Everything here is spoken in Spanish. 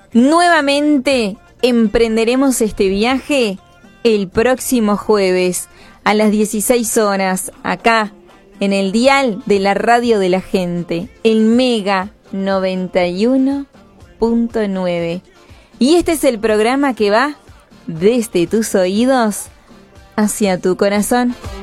Nuevamente emprenderemos este viaje el próximo jueves a las 16 horas, acá en el dial de la radio de la gente, el Mega 91.9. Y este es el programa que va desde tus oídos hacia tu corazón.